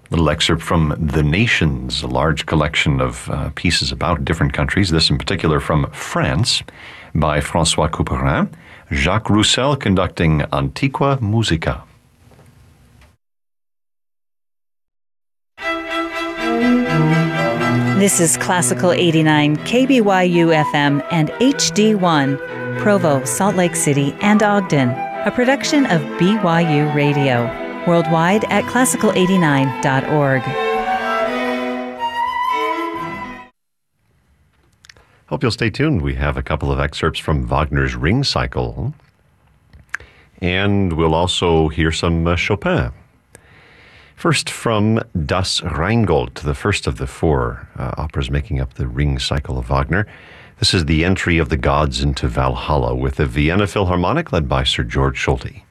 Little excerpt from The Nations, a large collection of pieces about different countries, this in particular from France by François Couperin, Jacques Roussel conducting Antiqua Musica. This is Classical 89, KBYU FM and HD1, Provo, Salt Lake City, and Ogden, a production of BYU Radio, worldwide at classical89.org. Hope you'll stay tuned. We have a couple of excerpts from Wagner's Ring Cycle, and we'll also hear some Chopin. First, from Das Rheingold, the first of the four operas making up the Ring Cycle of Wagner. This is the entry of the gods into Valhalla with the Vienna Philharmonic led by Sir George Solti.